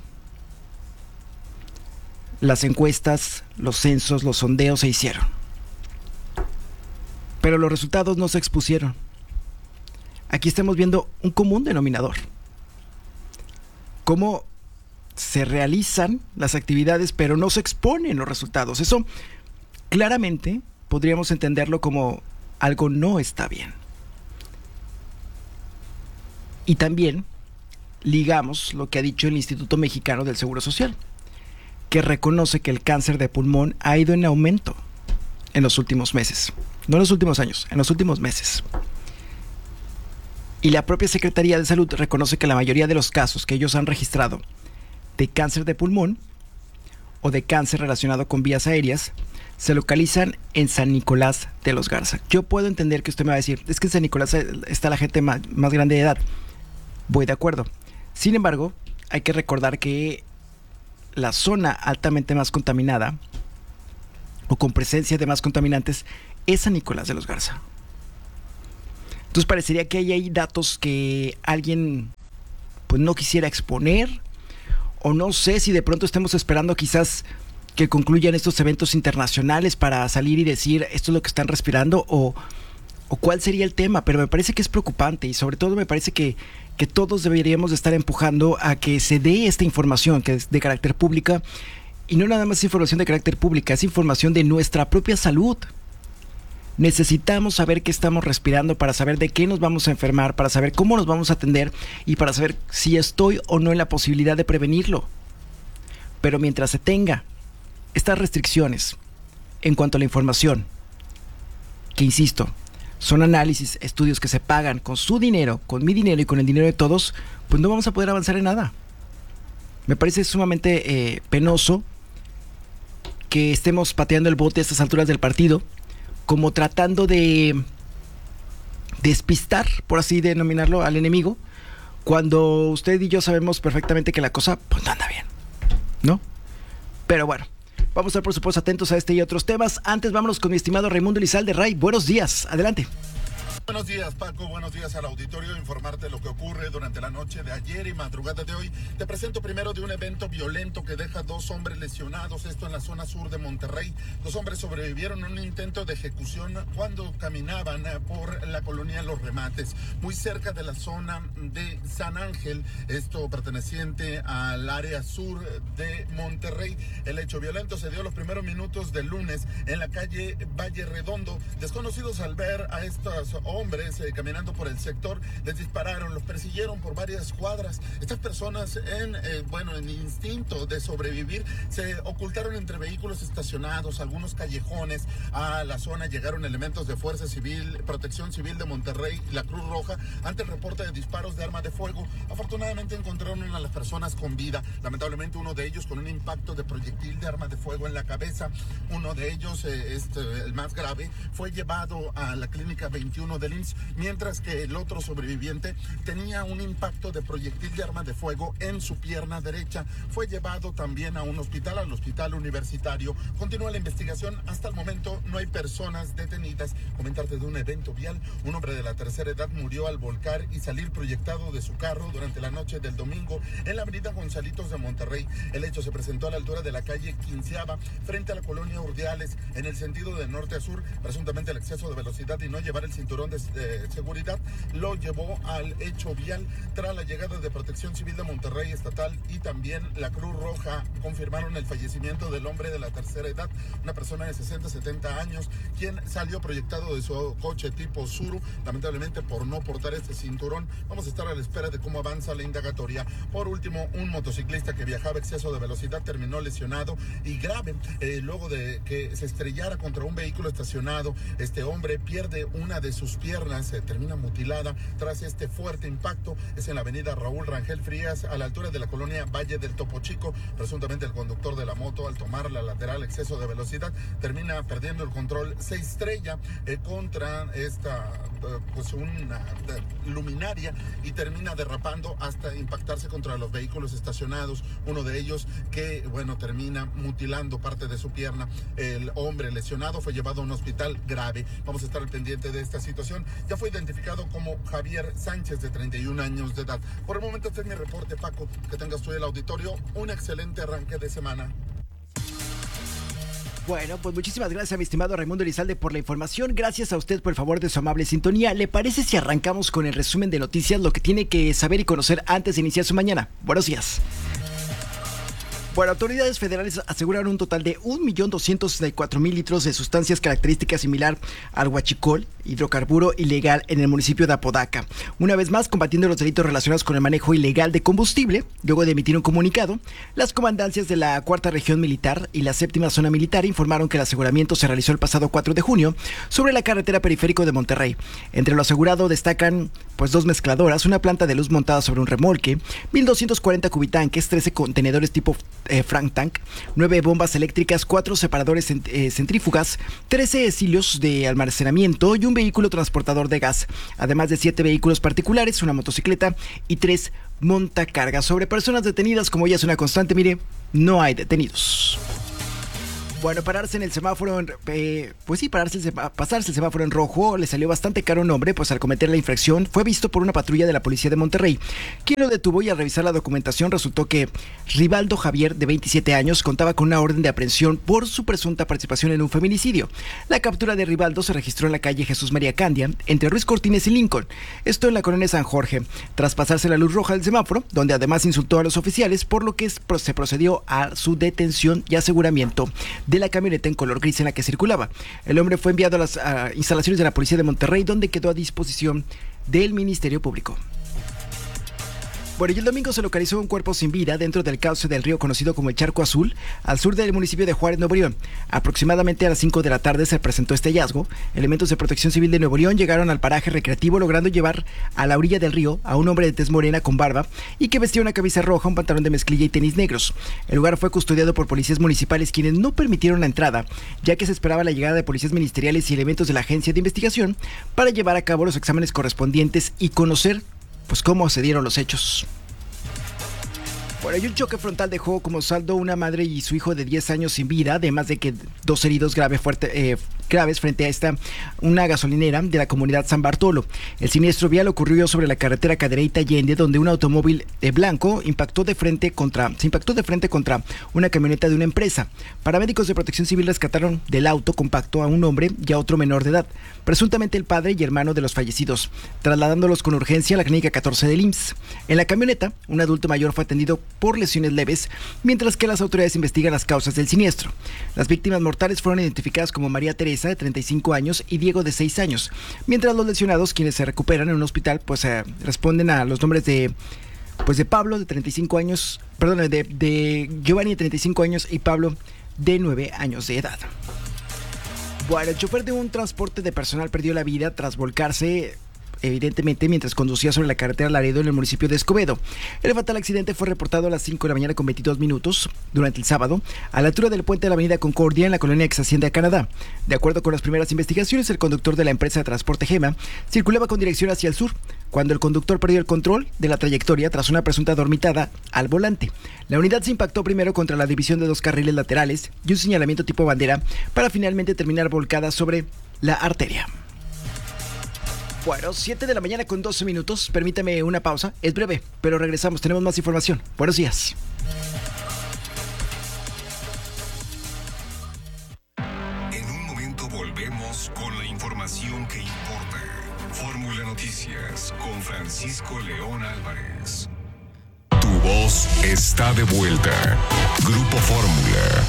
Las encuestas, los censos, los sondeos se hicieron. Pero los resultados no se expusieron. Aquí estamos viendo un común denominador. Cómo se realizan las actividades, pero no se exponen los resultados. Eso claramente podríamos entenderlo como algo no está bien. Y también ligamos lo que ha dicho el Instituto Mexicano del Seguro Social, que reconoce que el cáncer de pulmón ha ido en aumento en los últimos meses. No en los últimos años, en los últimos meses. Y la propia Secretaría de Salud reconoce que la mayoría de los casos que ellos han registrado de cáncer de pulmón o de cáncer relacionado con vías aéreas se localizan en San Nicolás de los Garza. Yo puedo entender que usted me va a decir, es que en San Nicolás está la gente más, más grande de edad. Voy de acuerdo. Sin embargo, hay que recordar que la zona altamente más contaminada o con presencia de más contaminantes es San Nicolás de los Garza. Entonces parecería que hay ahí datos que alguien pues no quisiera exponer, o no sé si de pronto estemos esperando quizás que concluyan estos eventos internacionales para salir y decir esto es lo que están respirando, o, o cuál sería el tema, pero me parece que es preocupante y sobre todo me parece que, que todos deberíamos de estar empujando a que se dé esta información que es de carácter pública, y no nada más información de carácter pública, es información de nuestra propia salud. Necesitamos saber qué estamos respirando para saber de qué nos vamos a enfermar, para saber cómo nos vamos a atender y para saber si estoy o no en la posibilidad de prevenirlo. Pero mientras se tenga estas restricciones en cuanto a la información, que insisto, son análisis, estudios que se pagan con su dinero, con mi dinero y con el dinero de todos, pues no vamos a poder avanzar en nada. Me parece sumamente eh, penoso que estemos pateando el bote a estas alturas del partido, como tratando de despistar, por así denominarlo, al enemigo, cuando usted y yo sabemos perfectamente que la cosa pues no anda bien, ¿no? Pero bueno, vamos a estar por supuesto atentos a este y otros temas. Antes vámonos con mi estimado Raimundo Elizalde. Ray, buenos días, adelante. Buenos días, Paco. Buenos días al auditorio. Informarte lo que ocurre durante la noche de ayer y madrugada de hoy. Te presento primero de un evento violento que deja dos hombres lesionados, esto en la zona sur de Monterrey. Dos hombres sobrevivieron a un intento de ejecución cuando caminaban por la colonia Los Remates, muy cerca de la zona de San Ángel, esto perteneciente al área sur de Monterrey. El hecho violento se dio los primeros minutos del lunes en la calle Valle Redondo. Desconocidos, al ver a estos hombres eh, caminando por el sector, les dispararon, los persiguieron por varias cuadras. Estas personas en, eh, bueno, en instinto de sobrevivir, se ocultaron entre vehículos estacionados, algunos callejones. A la zona llegaron elementos de Fuerza Civil, Protección Civil de Monterrey y la Cruz Roja ante el reporte de disparos de arma de fuego. Afortunadamente encontraron a las personas con vida, lamentablemente uno de ellos con un impacto de proyectil de arma de fuego en la cabeza. Uno de ellos, eh, este, el más grave, fue llevado a la clínica veintiuno del I M S S, mientras que el otro sobreviviente tenía un impacto de proyectil de arma de fuego en su pierna derecha. Fue llevado también a un hospital, al hospital universitario. Continúa la investigación. Hasta el momento no hay personas detenidas. Comentarte de un evento vial. Un hombre de la tercera edad murió al volcar y salir proyectado de su carro durante la noche del domingo en la avenida Gonzalitos de Monterrey. El hecho se presentó a la altura de la calle Quinceava, frente a la colonia Urdiales, en el sentido de norte a sur. Presuntamente el exceso de velocidad y no llevar el cinturón de, de seguridad lo llevó al hecho vial. Tras la llegada de Protección Civil de Monterrey Estatal y también la Cruz Roja, confirmaron el fallecimiento del hombre de la tercera edad, una persona de sesenta, setenta años, quien salió proyectado de su coche tipo Suru, lamentablemente por no portar este cinturón. Vamos a estar a la espera de cómo avanza la indagatoria. Por último, un motociclista que viajaba a exceso de velocidad terminó lesionado y grave eh, luego de que se estrellara contra un vehículo estacionado. Este hombre pierde una de sus piernas, se termina mutilada tras este fuerte impacto. Es en la avenida Raúl Rangel Frías, a la altura de la colonia Valle del Topo Chico. Presuntamente el conductor de la moto, al tomar la lateral exceso de velocidad, termina perdiendo el control, se estrella eh, contra esta eh, pues una eh, luminaria y termina derrapando hasta impactarse contra los vehículos estacionados. Uno de ellos que, bueno, termina mutilando parte de su pierna. El hombre lesionado fue llevado a un hospital grave. Vamos a estar al pendiente de esta situación. Ya fue identificado como Javier Sánchez, de treinta y un años de edad. Por el momento este es mi reporte, Paco. Que tengas tú el auditorio un excelente arranque de semana. Bueno, pues muchísimas gracias a mi estimado Raimundo Elizalde por la información. Gracias a usted por el favor de su amable sintonía. ¿Le parece si arrancamos con el resumen de noticias, lo que tiene que saber y conocer antes de iniciar su mañana? Buenos días. Bueno, autoridades federales aseguraron un total de un millón doscientos sesenta y cuatro mil litros de sustancias características similar al huachicol, hidrocarburo ilegal en el municipio de Apodaca. Una vez más, combatiendo los delitos relacionados con el manejo ilegal de combustible, luego de emitir un comunicado, las comandancias de la Cuarta Región Militar y la Séptima Zona Militar informaron que el aseguramiento se realizó el pasado cuatro de junio sobre la carretera periférico de Monterrey. Entre lo asegurado destacan pues dos mezcladoras, una planta de luz montada sobre un remolque, mil doscientos cuarenta cubitanques, trece contenedores tipo Eh, Frank Tank, nueve bombas eléctricas, cuatro separadores cent- eh, centrífugas, trece silios de almacenamiento y un vehículo transportador de gas, además de siete vehículos particulares, una motocicleta y tres montacargas. Sobre personas detenidas, como ya es una constante, mire, no hay detenidos. Bueno, pararse en el semáforo, en, eh, pues sí, pararse el sema, pasarse el semáforo en rojo le salió bastante caro a un hombre, pues al cometer la infracción fue visto por una patrulla de la policía de Monterrey, quien lo detuvo y al revisar la documentación resultó que Rivaldo Javier, de veintisiete años, contaba con una orden de aprehensión por su presunta participación en un feminicidio. La captura de Rivaldo se registró en la calle Jesús María Candia, entre Ruiz Cortines y Lincoln, esto en la colonia San Jorge, tras pasarse la luz roja del semáforo, donde además insultó a los oficiales, por lo que se procedió a su detención y aseguramiento de la camioneta en color gris en la que circulaba. El hombre fue enviado a las a instalaciones de la policía de Monterrey, donde quedó a disposición del Ministerio Público. Bueno, y el domingo se localizó un cuerpo sin vida dentro del cauce del río conocido como el Charco Azul, al sur del municipio de Juárez, Nuevo León. Aproximadamente a las cinco de la tarde se presentó este hallazgo. Elementos de Protección Civil de Nuevo León llegaron al paraje recreativo, logrando llevar a la orilla del río a un hombre de tez morena con barba y que vestía una camisa roja, un pantalón de mezclilla y tenis negros. El lugar fue custodiado por policías municipales, quienes no permitieron la entrada, ya que se esperaba la llegada de policías ministeriales y elementos de la agencia de investigación para llevar a cabo los exámenes correspondientes y conocer pues cómo se dieron los hechos. Por ello, un choque frontal dejó como saldo una madre y su hijo de diez años sin vida, además de que dos heridos grave, fuerte, eh, graves frente a esta una gasolinera de la comunidad San Bartolo. El siniestro vial ocurrió sobre la carretera Cadereyta Allende, donde un automóvil de blanco impactó de frente contra, se impactó de frente contra una camioneta de una empresa. Paramédicos de Protección Civil rescataron del auto compacto a un hombre y a otro menor de edad, presuntamente el padre y hermano de los fallecidos, trasladándolos con urgencia a la clínica catorce del I M S S. En la camioneta, un adulto mayor fue atendido por lesiones leves, mientras que las autoridades investigan las causas del siniestro. Las víctimas mortales fueron identificadas como María Teresa, de treinta y cinco años, y Diego, de seis años, mientras los lesionados, quienes se recuperan en un hospital, pues eh, responden a los nombres de pues de Pablo, de treinta y cinco años, perdón, de, de Giovanni, de treinta y cinco años, y Pablo, de nueve años de edad. Bueno, el chofer de un transporte de personal perdió la vida tras volcarse, evidentemente, mientras conducía sobre la carretera Laredo en el municipio de Escobedo. El fatal accidente fue reportado a las cinco de la mañana con veintidós minutos durante el sábado, a la altura del puente de la avenida Concordia en la colonia Ex Hacienda, Canadá. De acuerdo con las primeras investigaciones, el conductor de la empresa de transporte Gema circulaba con dirección hacia el sur, cuando el conductor perdió el control de la trayectoria tras una presunta dormitada al volante. La unidad se impactó primero contra la división de dos carriles laterales y un señalamiento tipo bandera, para finalmente terminar volcada sobre la arteria. Bueno, siete de la mañana con doce minutos. Permítame una pausa. Es breve, pero regresamos. Tenemos más información. Buenos días. En un momento volvemos con la información que importa. Fórmula Noticias con Francisco León Álvarez. Tu voz está de vuelta. Grupo Fórmula.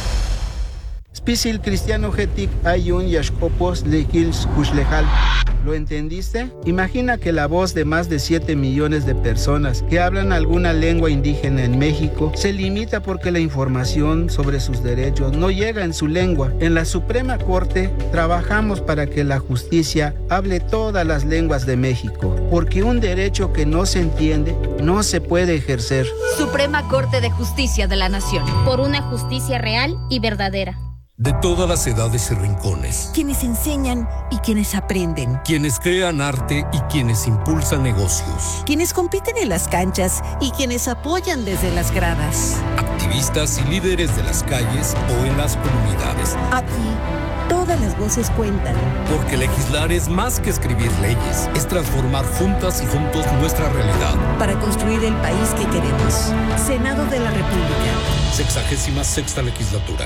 Spisil Cristiano Getik Ayun Yashkopos Lekils Kushlejal. ¿Lo entendiste? Imagina que la voz de más de siete millones de personas que hablan alguna lengua indígena en México se limita porque la información sobre sus derechos no llega en su lengua. En la Suprema Corte trabajamos para que la justicia hable todas las lenguas de México, porque un derecho que no se entiende no se puede ejercer. Suprema Corte de Justicia de la Nación. Por una justicia real y verdadera. De todas las edades y rincones. Quienes enseñan y quienes aprenden. Quienes crean arte y quienes impulsan negocios. Quienes compiten en las canchas y quienes apoyan desde las gradas. Activistas y líderes de las calles o en las comunidades. Aquí, todas las voces cuentan. Porque legislar es más que escribir leyes. Es transformar juntas y juntos nuestra realidad. Para construir el país que queremos. Senado de la República. Sexagésima sexta legislatura.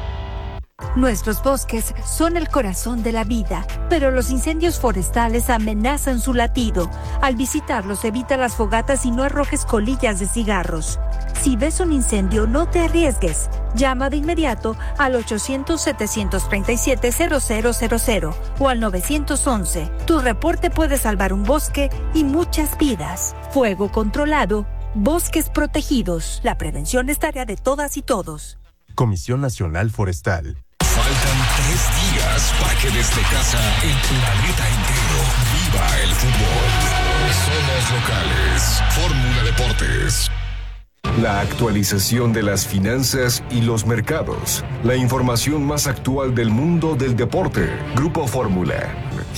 Nuestros bosques son el corazón de la vida, pero los incendios forestales amenazan su latido. Al visitarlos, evita las fogatas y no arrojes colillas de cigarros. Si ves un incendio, no te arriesgues. Llama de inmediato al ochocientos, setecientos treinta y siete, cero cero cero cero o al nueve once. Tu reporte puede salvar un bosque y muchas vidas. Fuego controlado, bosques protegidos. La prevención es tarea de todas y todos. Comisión Nacional Forestal. Faltan tres días para que desde casa el planeta entero viva el fútbol. Somos locales. Fórmula Deportes. La actualización de las finanzas y los mercados. La información más actual del mundo del deporte. Grupo Fórmula.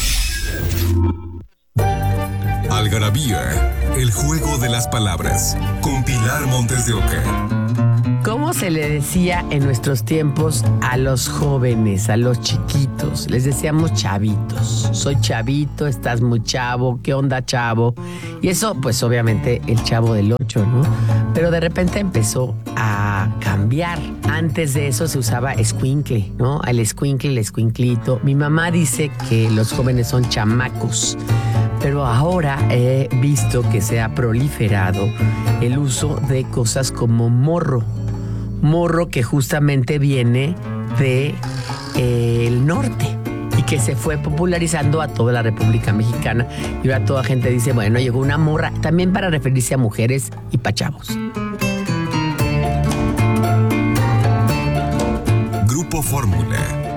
Algarabía. El juego de las palabras. Con Pilar Montes de Oca. ¿Cómo se le decía en nuestros tiempos a los jóvenes, a los chiquitos? Les decíamos chavitos. Soy chavito, estás muy chavo, ¿qué onda, chavo? Y eso, pues obviamente, el Chavo del Ocho, ¿no? Pero de repente empezó a cambiar. Antes de eso se usaba escuincle, ¿no? El escuincle, el escuinclito. Mi mamá dice que los jóvenes son chamacos. Pero ahora he visto que se ha proliferado el uso de cosas como morro. Morro que justamente viene de eh, el norte y que se fue popularizando a toda la República Mexicana. Y ahora toda gente dice, bueno, llegó una morra, también para referirse a mujeres y pa' chavos. Grupo Fórmula.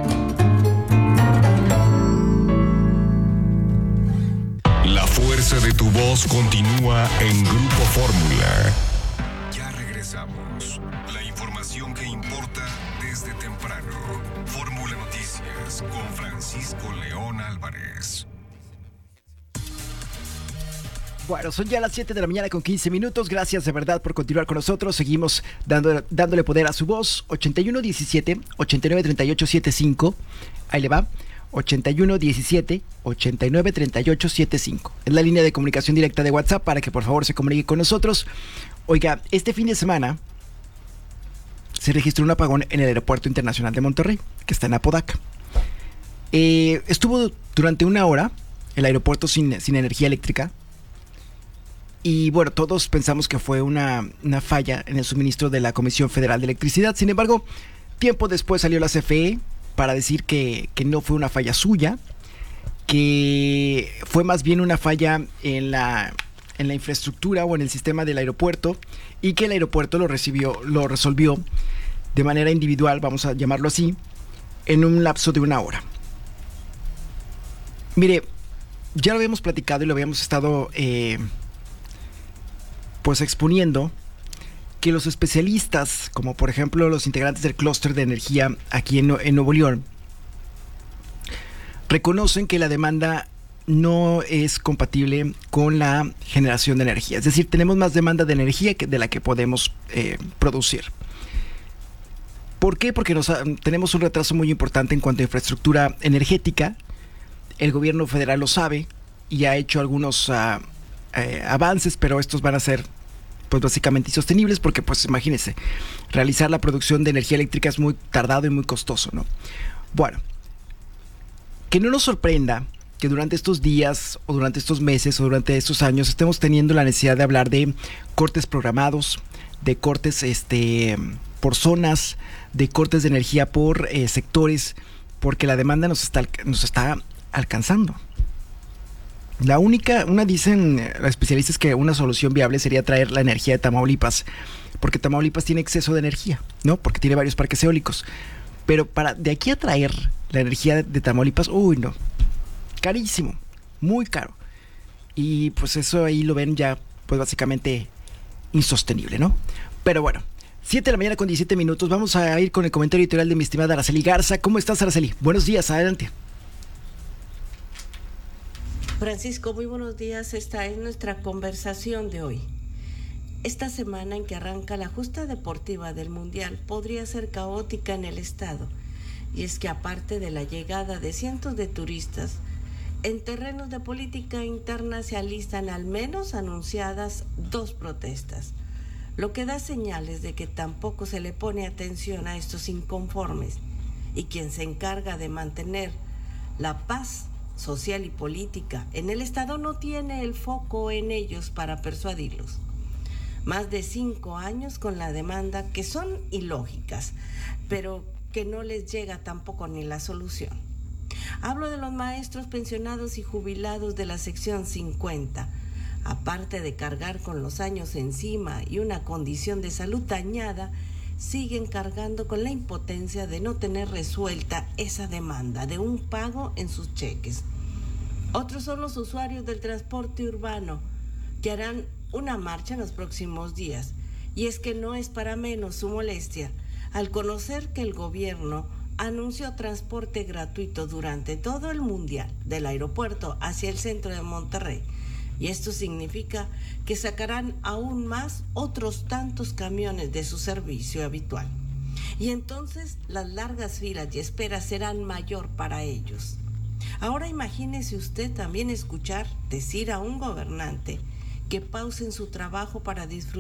La fuerza de tu voz continúa en Grupo Fórmula. Ya regresamos. La información que importa desde temprano. Fórmula Noticias con Francisco León Álvarez. Bueno, son ya las siete de la mañana con quince minutos. Gracias de verdad por continuar con nosotros. Seguimos dando, dándole poder a su voz. ochenta y uno diecisiete, ochenta y nueve treinta y ocho setenta y cinco. Ahí le va. ochenta y uno diecisiete, ochenta y nueve treinta y ocho setenta y cinco. Es la línea de comunicación directa de WhatsApp para que por favor se comunique con nosotros. Oiga, este fin de semana se registró un apagón en el Aeropuerto Internacional de Monterrey, que está en Apodaca. Eh, estuvo durante una hora el aeropuerto sin, sin energía eléctrica. Y bueno, todos pensamos que fue una, una falla en el suministro de la Comisión Federal de Electricidad. Sin embargo, tiempo después salió la C F E para decir que, que no fue una falla suya, que fue más bien una falla en la, en la infraestructura o en el sistema del aeropuerto, y que el aeropuerto lo recibió, lo resolvió de manera individual, vamos a llamarlo así, en un lapso de una hora. Mire, ya lo habíamos platicado y lo habíamos estado eh, pues exponiendo, que los especialistas, como por ejemplo los integrantes del clúster de energía aquí en, en Nuevo León, reconocen que la demanda no es compatible con la generación de energía. Es decir, tenemos más demanda de energía que de la que podemos eh, producir. ¿Por qué? Porque nos, tenemos un retraso muy importante en cuanto a infraestructura energética. El gobierno federal lo sabe y ha hecho algunos uh, eh, avances, pero estos van a ser pues básicamente insostenibles porque, pues imagínense, realizar la producción de energía eléctrica es muy tardado y muy costoso, ¿no? Bueno, que no nos sorprenda que durante estos días o durante estos meses o durante estos años estemos teniendo la necesidad de hablar de cortes programados, de cortes este, por zonas, de cortes de energía por eh, sectores, porque la demanda nos está, nos está alcanzando. La única, una dicen los especialistas que una solución viable sería traer la energía de Tamaulipas, porque Tamaulipas tiene exceso de energía, ¿no? Porque tiene varios parques eólicos. Pero para de aquí a traer la energía de, de Tamaulipas, uy, no, carísimo, muy caro. Y pues eso ahí lo ven ya, pues básicamente insostenible, ¿no? Pero bueno, siete de la mañana con diecisiete minutos, vamos a ir con el comentario editorial de mi estimada Araceli Garza. ¿Cómo estás, Araceli? Buenos días, adelante. Francisco, muy buenos días. Esta es nuestra conversación de hoy. Esta semana en que arranca la justa deportiva del Mundial podría ser caótica en el estado. Y es que aparte de la llegada de cientos de turistas, en terrenos de política interna se alistan al menos anunciadas dos protestas, lo que da señales de que tampoco se le pone atención a estos inconformes, y quien se encarga de mantener la paz social y política en el estado no tiene el foco en ellos para persuadirlos. Más de cinco años con la demanda que son ilógicas, pero que no les llega tampoco ni la solución. Hablo de los maestros pensionados y jubilados de la sección cincuenta. Aparte de cargar con los años encima y una condición de salud dañada, siguen cargando con la impotencia de no tener resuelta esa demanda de un pago en sus cheques. Otros son los usuarios del transporte urbano, que harán una marcha en los próximos días. Y es que no es para menos su molestia al conocer que el gobierno anunció transporte gratuito durante todo el Mundial del aeropuerto hacia el centro de Monterrey. Y esto significa que sacarán aún más otros tantos camiones de su servicio habitual. Y entonces las largas filas y esperas serán mayor para ellos. Ahora imagínese usted también escuchar decir a un gobernante que pausen su trabajo para disfrutar